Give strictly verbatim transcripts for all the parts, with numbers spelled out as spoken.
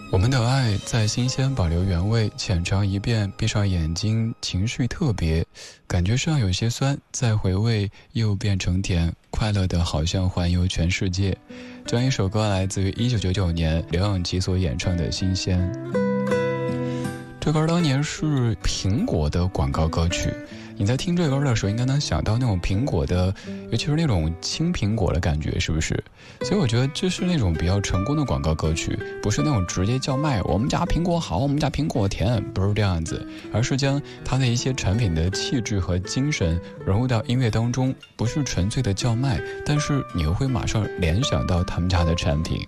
我们的爱在新鲜保留原味，浅尝一遍，闭上眼睛，情绪特别，感觉上有些酸，再回味又变成甜，快乐的好像环游全世界。这样一首歌来自于一九九九年刘永琪所演唱的《新鲜》。这歌当年是苹果的广告歌曲，你在听这歌的时候应该能想到那种苹果的，尤其是那种青苹果的感觉，是不是？所以我觉得这是那种比较成功的广告歌曲，不是那种直接叫卖我们家苹果好，我们家苹果甜，不是这样子，而是将它的一些产品的气质和精神融入到音乐当中，不是纯粹的叫卖，但是你又会马上联想到他们家的产品。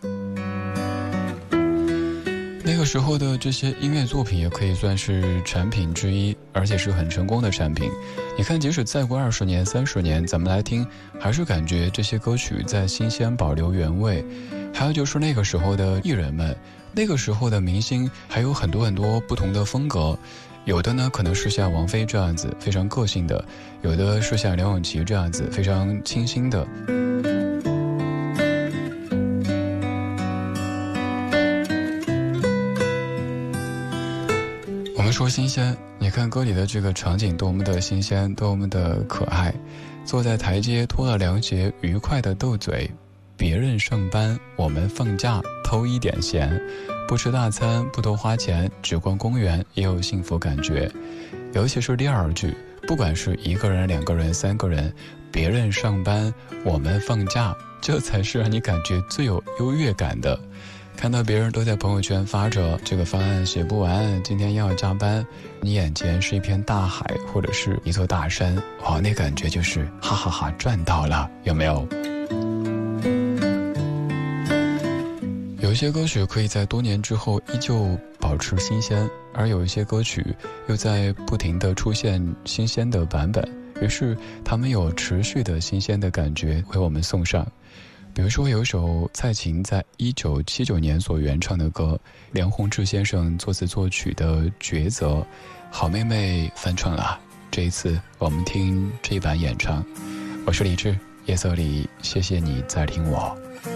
那个时候的这些音乐作品也可以算是产品之一，而且是很成功的产品。你看，即使再过二十年、三十年，咱们来听，还是感觉这些歌曲在新鲜，保留原味。还有就是那个时候的艺人们，那个时候的明星，还有很多很多不同的风格。有的呢，可能是像王菲这样子非常个性的；有的是像刘咏琪这样子非常清新的。说新鲜，你看歌里的这个场景多么的新鲜，多么的可爱。坐在台阶脱了凉鞋，愉快的斗嘴，别人上班我们放假，偷一点闲，不吃大餐不多花钱，只逛公园也有幸福感觉。尤其是第二句，不管是一个人、两个人、三个人，别人上班我们放假，这才是让你感觉最有优越感的。看到别人都在朋友圈发着这个方案写不完，今天要加班，你眼前是一片大海或者是一座大山，哇，那感觉就是哈哈哈赚到了，有没有？有一些歌曲可以在多年之后依旧保持新鲜，而有一些歌曲又在不停地出现新鲜的版本，于是他们有持续的新鲜的感觉为我们送上。比如说有一首蔡琴在一九七九年所原唱的歌，梁鸿志先生作词作曲的《抉择》，好妹妹翻唱了，这一次我们听这版演唱。我是李志，夜色里谢谢你在听我。